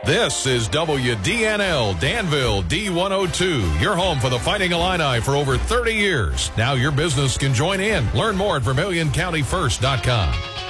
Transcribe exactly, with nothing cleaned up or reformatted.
This is W D N L Danville D one oh two, your home for the Fighting Illini for over thirty years. Now your business can join in. Learn more at Vermilion County First dot com.